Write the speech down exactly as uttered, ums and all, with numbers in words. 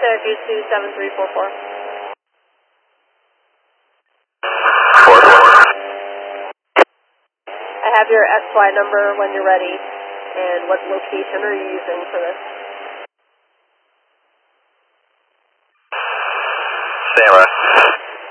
Syracuse two seven three four four. Four. I have your X Y number when you're ready, and what location are you using for this? Samurai.